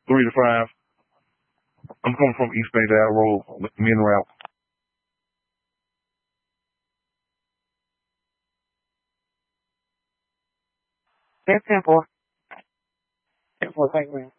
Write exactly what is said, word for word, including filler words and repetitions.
Three to five. I'm coming from East Bay Dale Road, men route. That's ten four. ten four, thank you, man.